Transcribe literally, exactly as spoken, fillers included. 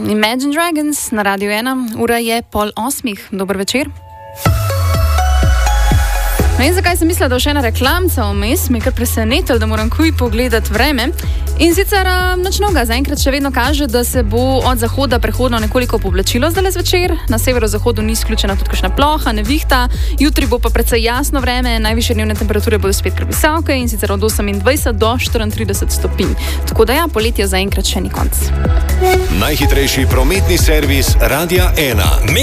Imagine Dragons na Radiu ena, ura je pol osmih. Dober večer. No in zakaj sem mislila, da še ena reklamca vmes, me je kar presenetilo, da moram kuj pogledati vreme. In sicer nič novega, zaenkrat še vedno kaže, da se bo od zahoda prehodno nekoliko povlačilo zdaj zvečer. Na severozahodu ni izključena tudi kakšna ploha, nevihta. Jutri bo pa precej jasno vreme, najvišje dnevne temperature bodo spet kar visoke in sicer od osemindvajset do štiriintrideset stopinj. Tako da ja, poletje zaenkrat še ni konc. Najhitrejši prometni servis Radia ena.